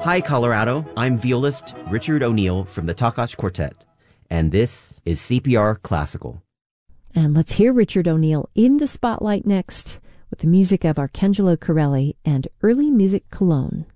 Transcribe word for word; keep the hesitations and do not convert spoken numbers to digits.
Hi, Colorado. I'm violist Richard O'Neill from the Takash Quartet, and this is C P R Classical. And let's hear Richard O'Neill in the spotlight next with the music of Arcangelo Corelli and Early Music Cologne.